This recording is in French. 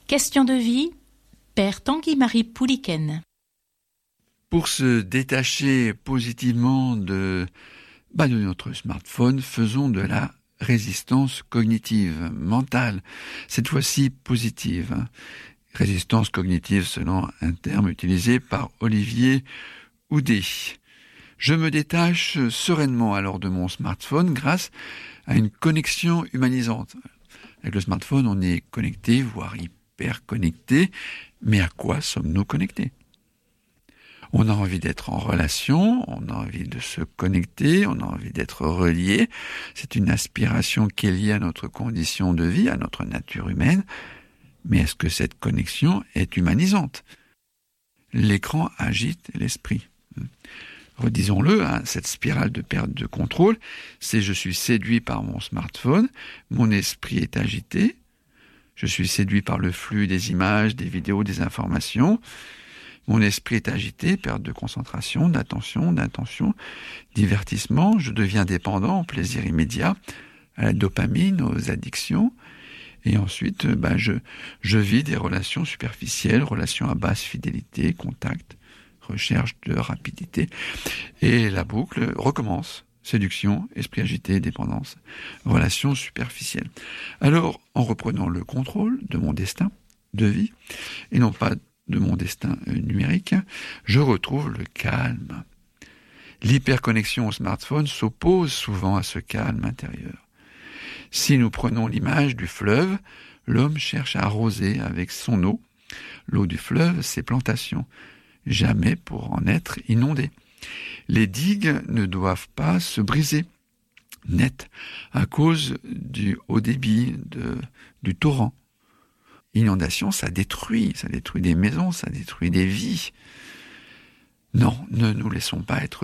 Question de vie, Père Tanguy-Marie Pouliken. Pour se détacher positivement de notre smartphone, faisons de la résistance cognitive, mentale, cette fois-ci positive. Résistance cognitive selon un terme utilisé par Olivier Houdet. Je me détache sereinement alors de mon smartphone grâce à une connexion humanisante. Avec le smartphone, on est connecté, voire hyper connecté, mais à quoi sommes-nous connectés ? On a envie d'être en relation, on a envie de se connecter, on a envie d'être relié. C'est une aspiration qui est liée à notre condition de vie, à notre nature humaine. Mais est-ce que cette connexion est humanisante ? L'écran agite l'esprit. Redisons-le, cette spirale de perte de contrôle, c'est je suis séduit par mon smartphone, mon esprit est agité, je suis séduit par le flux des images, des vidéos, des informations. Mon esprit est agité, perte de concentration, d'attention, d'intention, divertissement. Je deviens dépendant au plaisir immédiat, à la dopamine, aux addictions. Et ensuite, je vis des relations superficielles, relations à basse fidélité, contact, recherche de rapidité. Et la boucle recommence. Séduction, esprit agité, dépendance, relations superficielles. Alors, en reprenant le contrôle de mon destin de vie, et non pas de mon destin numérique, je retrouve le calme. L'hyperconnexion au smartphone s'oppose souvent à ce calme intérieur. Si nous prenons l'image du fleuve, l'homme cherche à arroser avec son eau. L'eau du fleuve, c'est plantation, jamais pour en être inondé. Les digues ne doivent pas se briser net à cause du haut débit, du torrent. Inondation, ça détruit des maisons, ça détruit des vies. Non, ne nous laissons pas être